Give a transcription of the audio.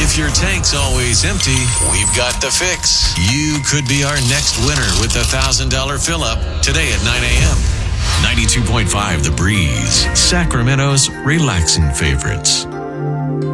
If your tank's always empty, we've got the fix. You could be our next winner with the $1,000 fill-up today at 9 a.m. 92.5 The Breeze, Sacramento's relaxing favorites.